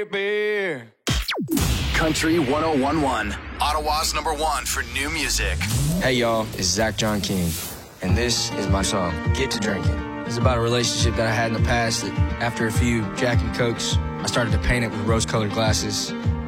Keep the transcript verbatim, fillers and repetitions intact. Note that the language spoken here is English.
Beer. Country one oh one one, Ottawa's number one for new music. Hey y'all, it's Zach John King, and this is my song, Get to Drinking. It's about a relationship that I had in the past that after a few Jack and Cokes, I started to paint it with rose-colored glasses.